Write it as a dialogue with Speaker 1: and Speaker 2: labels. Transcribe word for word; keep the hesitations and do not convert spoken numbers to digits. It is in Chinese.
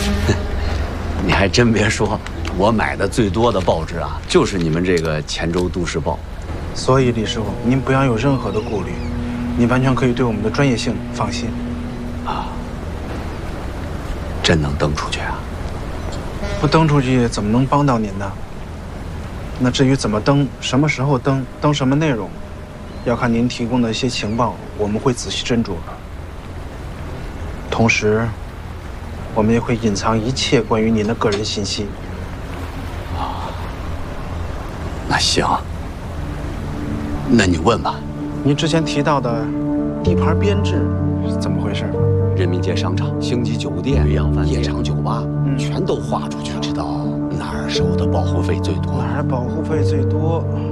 Speaker 1: 你还真别说，我买的最多的报纸啊，就是你们这个黔州都市报。
Speaker 2: 所以李师傅，您不要有任何的顾虑，你完全可以对我们的专业性放心。
Speaker 1: 啊，真能登出去啊？
Speaker 2: 不登出去怎么能帮到您呢？那至于怎么登、什么时候登、登什么内容，要看您提供的一些情报，我们会仔细斟酌。同时，我们也会隐藏一切关于您的个人信息。
Speaker 1: 啊，那行，那你问吧。
Speaker 2: 您之前提到的地盘编制是怎么回事？
Speaker 1: 人民街商场、星级酒店、岳阳饭店、夜场酒吧，全都划出去。
Speaker 2: 不
Speaker 1: 知道哪儿收的保护费最多？
Speaker 2: 哪儿保护费最多？